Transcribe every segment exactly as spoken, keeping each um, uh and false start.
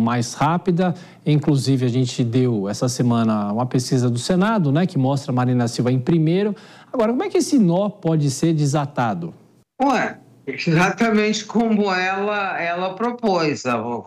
mais rápida. Inclusive, a gente deu essa semana uma pesquisa do Senado, né, que mostra a Marina Silva em primeiro. Agora, como é que esse nó pode ser desatado? Ué, exatamente como ela, ela propôs.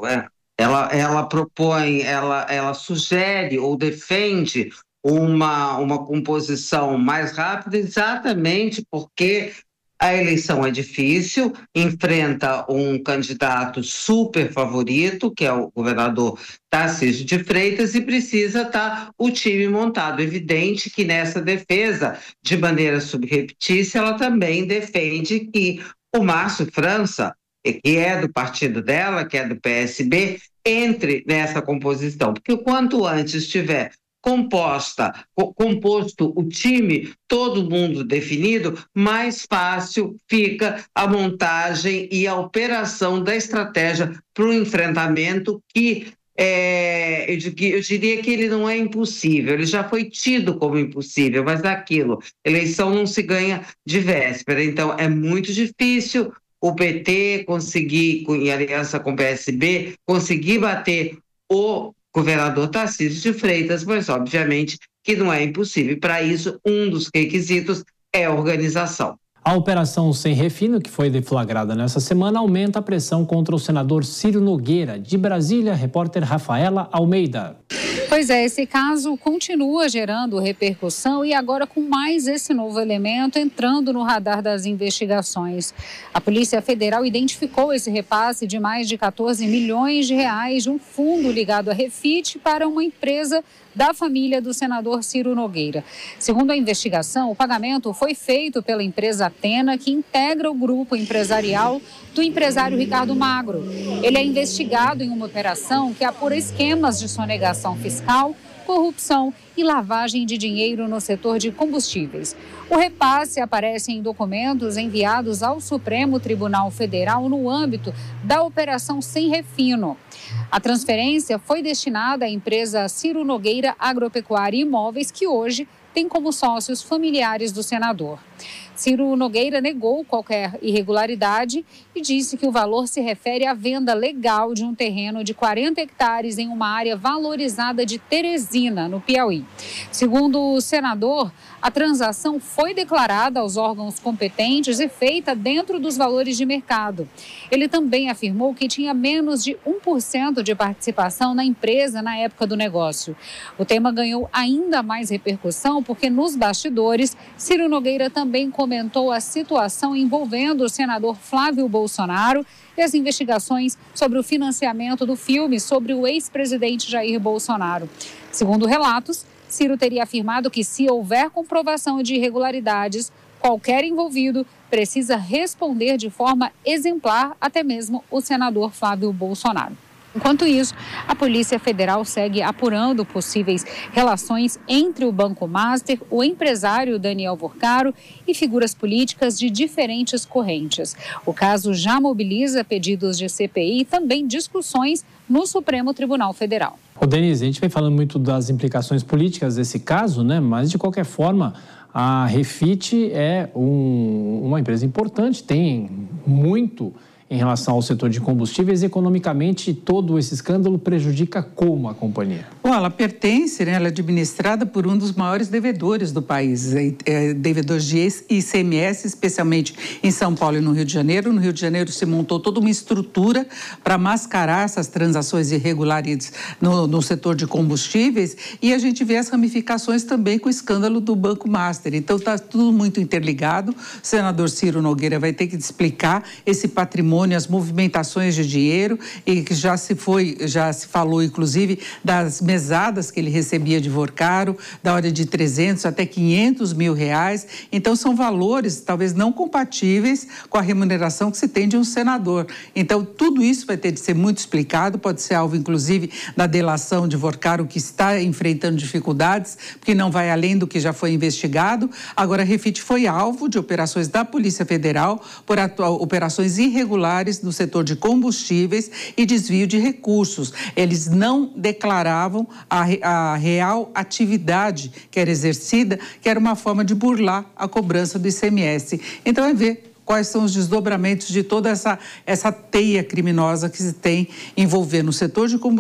Ela, ela propõe, ela, ela sugere ou defende uma, uma composição mais rápida, exatamente porque a eleição é difícil, enfrenta um candidato super favorito, que é o governador Tarcísio de Freitas, e precisa estar o time montado. Evidente que nessa defesa, de maneira subreptícia, ela também defende que o Márcio França, que é do partido dela, que é do P S B, entre nessa composição, porque quanto antes tiver composta, composto o time, todo mundo definido, mais fácil fica a montagem e a operação da estratégia para o enfrentamento que é, eu, eu diria que ele não é impossível, ele já foi tido como impossível, mas aquilo, eleição não se ganha de véspera, então é muito difícil o P T conseguir, em aliança com o P S B, conseguir bater o governador Tarcísio de Freitas, mas obviamente que não é impossível. Para isso, um dos requisitos é a organização. A operação Sem Refino, que foi deflagrada nessa semana, aumenta a pressão contra o senador Ciro Nogueira. De Brasília, repórter Rafaela Almeida. Pois é, esse caso continua gerando repercussão e agora com mais esse novo elemento entrando no radar das investigações. A Polícia Federal identificou esse repasse de mais de quatorze milhões de reais de um fundo ligado à Refit para uma empresa da família do senador Ciro Nogueira. Segundo a investigação, o pagamento foi feito pela empresa Atena, que integra o grupo empresarial do empresário Ricardo Magro. Ele é investigado em uma operação que apura esquemas de sonegação fiscal, corrupção e lavagem de dinheiro no setor de combustíveis. O repasse aparece em documentos enviados ao Supremo Tribunal Federal no âmbito da Operação Sem Refino. A transferência foi destinada à empresa Ciro Nogueira Agropecuária e Imóveis, que hoje tem como sócios familiares do senador. Ciro Nogueira negou qualquer irregularidade e disse que o valor se refere à venda legal de um terreno de quarenta hectares em uma área valorizada de Teresina, no Piauí. Segundo o senador, a transação foi declarada aos órgãos competentes e feita dentro dos valores de mercado. Ele também afirmou que tinha menos de um por cento de participação na empresa na época do negócio. O tema ganhou ainda mais repercussão porque, nos bastidores, Ciro Nogueira também comentou a situação envolvendo o senador Flávio Bolsonaro e as investigações sobre o financiamento do filme sobre o ex-presidente Jair Bolsonaro. Segundo relatos, Ciro teria afirmado que, se houver comprovação de irregularidades, qualquer envolvido precisa responder de forma exemplar, até mesmo o senador Flávio Bolsonaro. Enquanto isso, a Polícia Federal segue apurando possíveis relações entre o Banco Master, o empresário Daniel Vorcaro e figuras políticas de diferentes correntes. O caso já mobiliza pedidos de C P I e também discussões no Supremo Tribunal Federal. Ô, Denise, a gente vem falando muito das implicações políticas desse caso, né? Mas, de qualquer forma, a Refit é um, uma empresa importante, tem muito em relação ao setor de combustíveis. Economicamente, todo esse escândalo prejudica como a companhia? Bom, ela pertence, né, ela é administrada por um dos maiores devedores do país, é, é, devedores de I C M S, especialmente em São Paulo e no Rio de Janeiro. No Rio de Janeiro se montou toda uma estrutura para mascarar essas transações irregulares no, no setor de combustíveis, e a gente vê as ramificações também com o escândalo do Banco Master. Então, está tudo muito interligado. O senador Ciro Nogueira vai ter que explicar esse patrimônio, as movimentações de dinheiro, e que já se foi, já se falou inclusive das mesadas que ele recebia de Vorcaro, da ordem de trezentos até quinhentos mil reais. Então são valores talvez não compatíveis com a remuneração que se tem de um senador. Então tudo isso vai ter de ser muito explicado, pode ser alvo inclusive da delação de Vorcaro, que está enfrentando dificuldades, porque não vai além do que já foi investigado. Agora, a Refit foi alvo de operações da Polícia Federal por operações irregulares no setor de combustíveis e desvio de recursos. Eles não declaravam a, a real atividade que era exercida, que era uma forma de burlar a cobrança do I C M S. Então, é ver quais são os desdobramentos de toda essa, essa teia criminosa que se tem envolvendo o setor de combustíveis